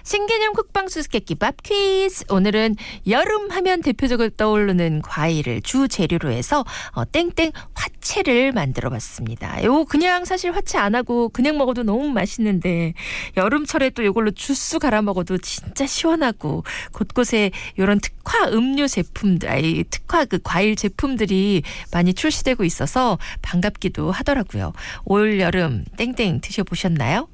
신개념 쿡방 수수께끼밥 퀴즈. 오늘은 여름 하면 대표적으로 떠오르는 과일을 주 재료로 해서 땡땡 화채를 만들어 봤습니다. 요 그냥 사실 화채 안 하고 그냥 먹어도 너무 맛있는데 여름철에 또 이걸로 주스 갈아 먹어도 진짜 시원하고 곳곳에 이런 특화 음료 제품들, 특화 그 과일 제품들이 많이 출시되고 있어서 반갑기도 하더라고요. 올 여름 땡땡 드셔보셨나요?